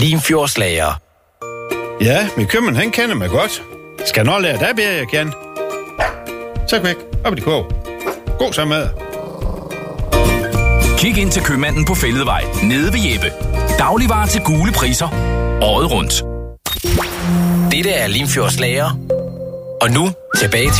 Limfjordslager. Ja, min købmand, han kender mig godt. Skal nok lære dig bedre, jeg kan. Så væk. Op i de kog. God så mad. Kig ind til købmanden på Fælledvej, nede ved Jeppe. Dagligvarer til gule priser. Året rundt. Dette er Limfjordslager. Og nu tilbage til